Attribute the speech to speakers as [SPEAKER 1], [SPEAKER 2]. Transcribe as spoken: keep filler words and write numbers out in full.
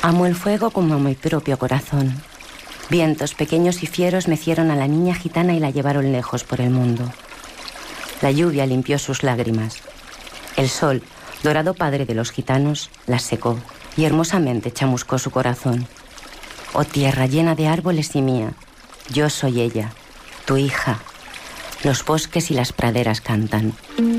[SPEAKER 1] Amo el fuego como mi propio corazón. Vientos pequeños y fieros mecieron a la niña gitana y la llevaron lejos por el mundo. La lluvia limpió sus lágrimas. El sol, dorado padre de los gitanos, las secó y hermosamente chamuscó su corazón. Oh tierra llena de árboles y mía, yo soy ella, tu hija. Los bosques y las praderas cantan.